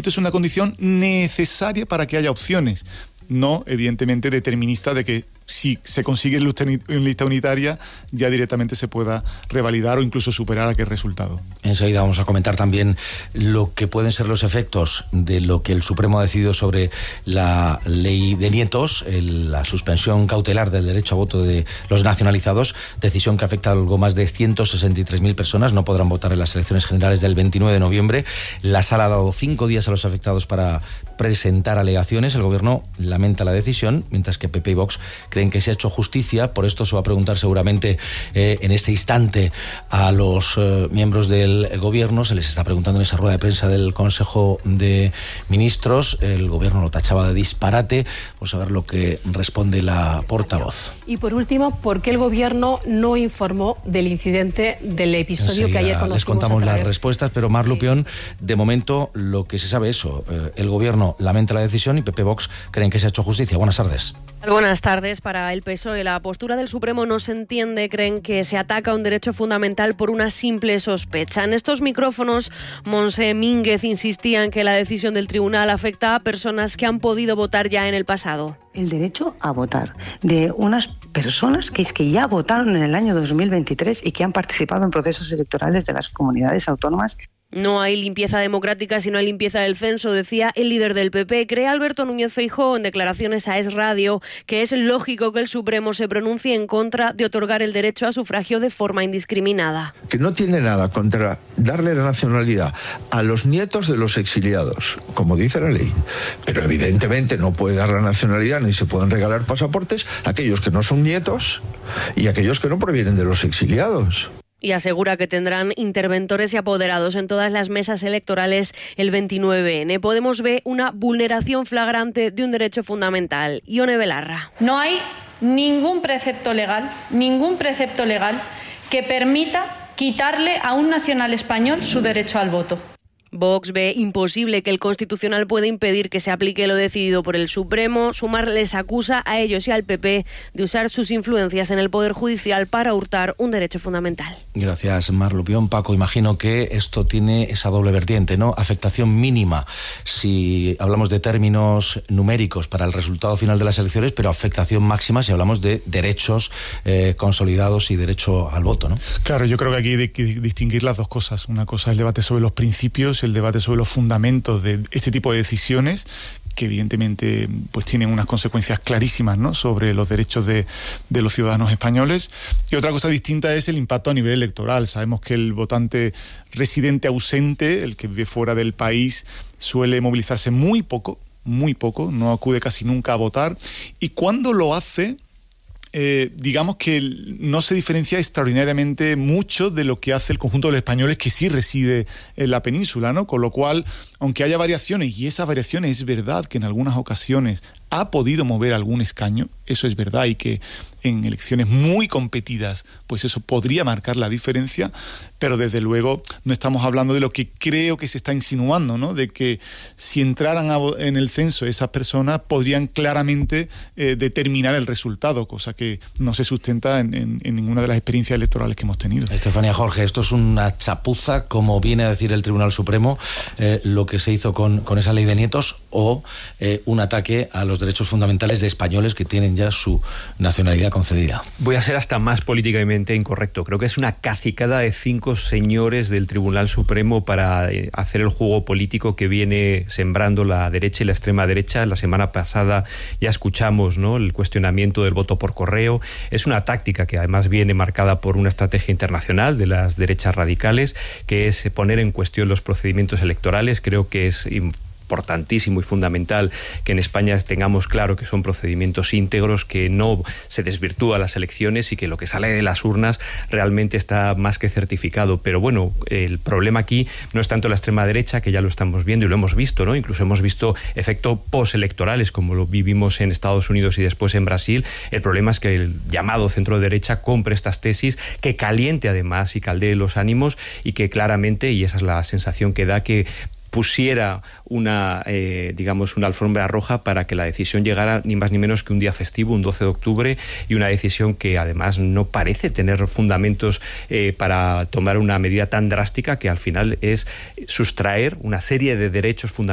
Esto es una condición necesaria para que haya opciones, no evidentemente determinista de que si se consigue en lista unitaria ya directamente se pueda revalidar o incluso superar aquel resultado. Enseguida vamos a comentar también lo que pueden ser los efectos de lo que el Supremo ha decidido sobre la ley de nietos, la suspensión cautelar del derecho a voto de los nacionalizados, decisión que afecta a algo más de 163.000 personas, no podrán votar en las elecciones generales del 29 de noviembre. La Sala ha dado 5 días a los afectados para presentar alegaciones. El Gobierno lamenta la decisión, mientras que PP y Vox creen que se ha hecho justicia. Por esto se va a preguntar seguramente en este instante a los miembros del Gobierno. Se les está preguntando en esa rueda de prensa del Consejo de Ministros. El Gobierno lo tachaba de disparate. Vamos a ver lo que responde la portavoz. Y por último, ¿por qué el Gobierno no informó del incidente, del episodio que ayer conocimos? Les contamos las respuestas, pero Mar Lupión, de momento lo que se sabe es eso. El Gobierno lamenta la decisión y PP Vox creen que se ha hecho justicia. Buenas tardes. Buenas tardes. Para el PSOE, la postura del Supremo no se entiende. Creen que se ataca un derecho fundamental por una simple sospecha. En estos micrófonos, Montse Mínguez insistía en que la decisión del tribunal afecta a personas que han podido votar ya en el pasado. El derecho a votar de unas personas que ya votaron en el año 2023 y que han participado en procesos electorales de las comunidades autónomas. No hay limpieza democrática si no hay limpieza del censo, decía el líder del PP. Cree Alberto Núñez Feijóo en declaraciones a Es Radio que es lógico que el Supremo se pronuncie en contra de otorgar el derecho a sufragio de forma indiscriminada. Que no tiene nada contra darle la nacionalidad a los nietos de los exiliados, como dice la ley, pero evidentemente no puede dar la nacionalidad ni se pueden regalar pasaportes a aquellos que no son nietos y a aquellos que no provienen de los exiliados. Y asegura que tendrán interventores y apoderados en todas las mesas electorales el 29N. Podemos ver una vulneración flagrante de un derecho fundamental. Ione Belarra. No hay ningún precepto legal que permita quitarle a un nacional español su derecho al voto. Vox ve imposible que el Constitucional pueda impedir que se aplique lo decidido por el Supremo. Sumar les acusa a ellos y al PP de usar sus influencias en el Poder Judicial para hurtar un derecho fundamental. Gracias, Mar Lupión. Paco, imagino que esto tiene esa doble vertiente, ¿no? Afectación mínima si hablamos de términos numéricos para el resultado final de las elecciones, pero afectación máxima si hablamos de derechos consolidados y derecho al voto, ¿no? Claro, yo creo que aquí hay que distinguir las dos cosas. Una cosa es el debate sobre los principios, el debate sobre los fundamentos de este tipo de decisiones, que evidentemente pues tienen unas consecuencias clarísimas, ¿no?, sobre los derechos de los ciudadanos españoles. Y otra cosa distinta es el impacto a nivel electoral. Sabemos que el votante residente ausente, el que vive fuera del país, suele movilizarse muy poco, no acude casi nunca a votar, y cuando lo hace, digamos que no se diferencia extraordinariamente mucho de lo que hace el conjunto de los españoles que sí reside en la península, ¿no? Con lo cual, aunque haya variaciones, y esas variaciones es verdad que en algunas ocasiones ha podido mover algún escaño, eso es verdad, y que en elecciones muy competidas, pues eso podría marcar la diferencia, pero desde luego no estamos hablando de lo que creo que se está insinuando, ¿no?, de que si entraran en el censo esas personas podrían claramente determinar el resultado, cosa que no se sustenta en ninguna de las experiencias electorales que hemos tenido. Estefanía Jorge, esto es una chapuza, como viene a decir el Tribunal Supremo, lo que se hizo con esa ley de nietos, o un ataque a los derechos fundamentales de españoles que tienen ya su nacionalidad concedida. Voy a ser hasta más políticamente incorrecto. Creo que es una cacicada de 5 señores del Tribunal Supremo para hacer el juego político que viene sembrando la derecha y la extrema derecha. La semana pasada ya escuchamos, ¿no?, el cuestionamiento del voto por correo. Es una táctica que además viene marcada por una estrategia internacional de las derechas radicales, que es poner en cuestión los procedimientos electorales. Creo que es importantísimo y fundamental que en España tengamos claro que son procedimientos íntegros, que no se desvirtúa las elecciones y que lo que sale de las urnas realmente está más que certificado. Pero bueno, el problema aquí no es tanto la extrema derecha, que ya lo estamos viendo y lo hemos visto, ¿no? Incluso hemos visto efectos postelectorales, como lo vivimos en Estados Unidos y después en Brasil. El problema es que el llamado centro derecha compre estas tesis, que caliente además y caldee los ánimos, y que claramente, y esa es la sensación que da, que pusiera una alfombra roja para que la decisión llegara ni más ni menos que un día festivo, un 12 de octubre, y una decisión que además no parece tener fundamentos para tomar una medida tan drástica, que al final es sustraer una serie de derechos fundamentales